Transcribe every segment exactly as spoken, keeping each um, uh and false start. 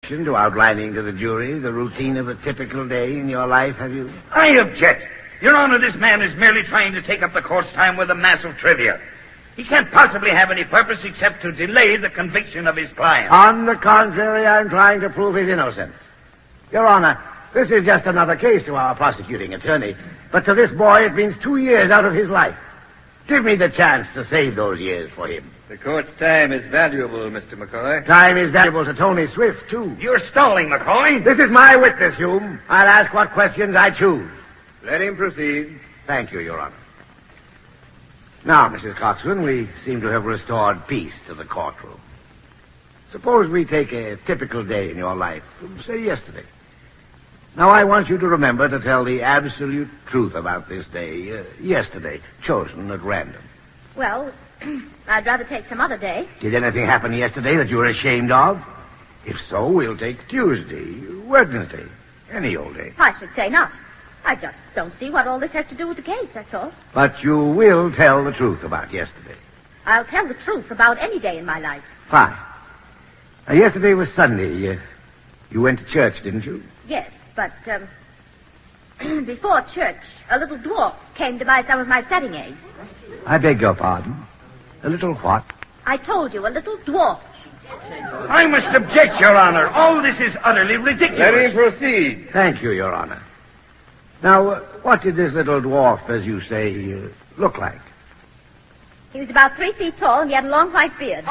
To outlining to the jury the routine of a typical day in your life, have you? I object. Your Honor, this man is merely trying to take up the court's time with a mass of trivia. He can't possibly have any purpose except to delay the conviction of his client. On the contrary, I'm trying to prove his innocence. Your Honor, this is just another case to our prosecuting attorney, but to this boy it means two years out of his life. Give me the chance to save those years for him. The court's time is valuable, Mister McCoy. Time is valuable to Tony Swift, too. You're stalling, McCoy. This is my witness, Hume. I'll ask what questions I choose. Let him proceed. Thank you, Your Honor. Now, Missus Coxswain, we seem to have restored peace to the courtroom. Suppose we take a typical day in your life, say yesterday. Now, I want you to remember to tell the absolute truth about this day, uh, yesterday, chosen at random. Well, I'd rather take some other day. Did anything happen yesterday that you were ashamed of? If so, we'll take Tuesday, Wednesday, any old day. I should say not. I just don't see what all this has to do with the case, that's all. But you will tell the truth about yesterday. I'll tell the truth about any day in my life. Fine. Now, yesterday was Sunday. Uh, you went to church, didn't you? Yes, but, um, before church, a little dwarf came to buy some of my setting eggs. I beg your pardon. A little what? I told you, a little dwarf. I must object, Your Honor. All this is utterly ridiculous. Let him proceed. Thank you, Your Honor. Now, uh, what did this little dwarf, as you say, uh, look like? He was about three feet tall, and he had a long white beard.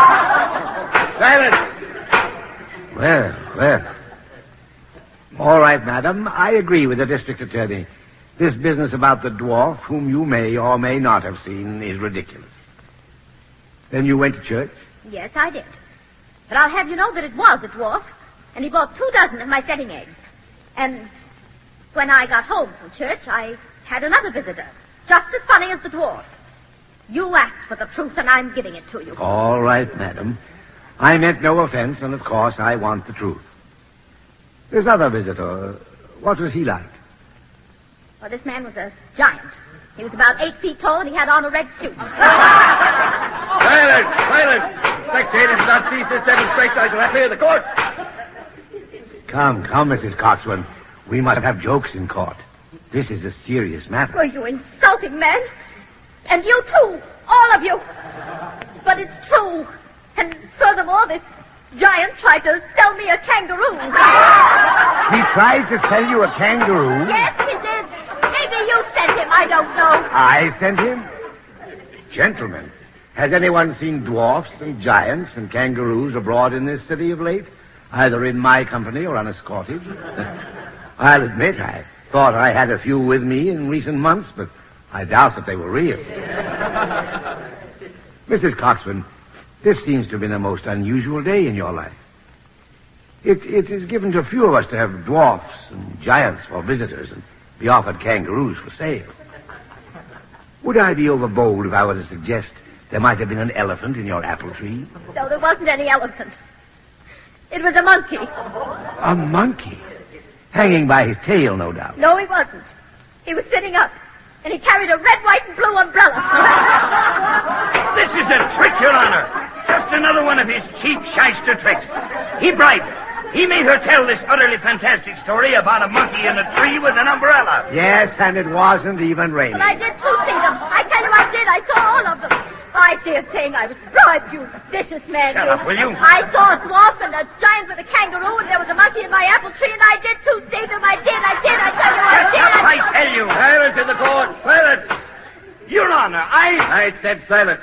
Silence! Well, well. All right, madam. I agree with the district attorney. This business about the dwarf, whom you may or may not have seen, is ridiculous. Then you went to church? Yes, I did. But I'll have you know that it was a dwarf, and he bought two dozen of my setting eggs. And when I got home from church, I had another visitor, just as funny as the dwarf. You asked for the truth, and I'm giving it to you. All right, madam. I meant no offense, and of course I want the truth. This other visitor, what was he like? Well, this man was a giant. He was about eight feet tall, and he had on a red suit. Silence! Silence! Spectators do not cease this demonstration. I shall have to hear the court. Come, come, Missus Coxswain. We must have jokes in court. This is a serious matter. Were you insulting, man? And you too, all of you. But it's true. And furthermore, this giant tried to sell me a kangaroo. He tried to sell you a kangaroo? Yes, he did. Maybe you sent him, I don't know. I sent him? Gentlemen, has anyone seen dwarfs and giants and kangaroos abroad in this city of late? Either in my company or unescorted? I'll admit I thought I had a few with me in recent months, but I doubt that they were real. Missus Coxswain, this seems to have been a most unusual day in your life. It, it is given to few of us to have dwarfs and giants for visitors and be offered kangaroos for sale. Would I be overbold if I were to suggest there might have been an elephant in your apple tree? No, there wasn't any elephant. It was a monkey. A monkey? Hanging by his tail, no doubt. No, he wasn't. He was sitting up, and he carried a red, white, and blue umbrella. This is a trick, Your Honor. Just another one of his cheap shyster tricks. He bribed her. He made her tell this utterly fantastic story about a monkey in a tree with an umbrella. Yes, and it wasn't even raining. But I did too see them. I tell you I did. I saw all of them. I dare saying I was bribed, you vicious man. Shut you. up, will you? I saw a dwarf and a giant with a kangaroo, and there was a monkey in my apple tree, and I did too see them. I did, I did, I tell you I Shut did. up, I tell you. Silence in the court. Silence! Your Honor, I... I said silence.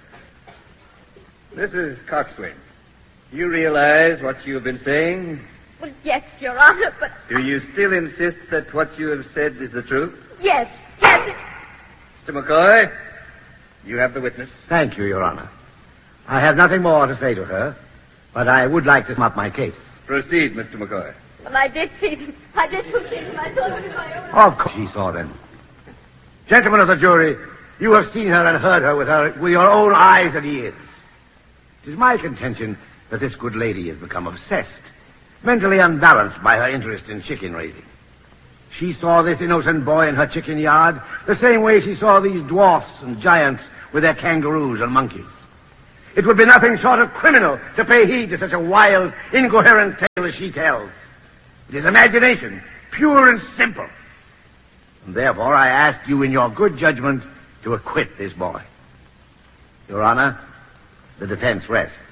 Missus Coxswain, you realize what you've been saying? Well, yes, Your Honor, but... Do you still insist that what you have said is the truth? Yes, yes, it... Mister McCoy, you have the witness. Thank you, Your Honor. I have nothing more to say to her, but I would like to sum up my case. Proceed, Mister McCoy. Well, I did see them. I did too see them. I saw them in my own... Of course she saw them. Gentlemen of the jury, you have seen her and heard her with, her with your own eyes and ears. It is my contention that this good lady has become obsessed, mentally unbalanced by her interest in chicken raising. She saw this innocent boy in her chicken yard the same way she saw these dwarfs and giants with their kangaroos and monkeys. It would be nothing short of criminal to pay heed to such a wild, incoherent tale as she tells. It is imagination, pure and simple. And therefore, I ask you in your good judgment to acquit this boy. Your Honor, the defense rests.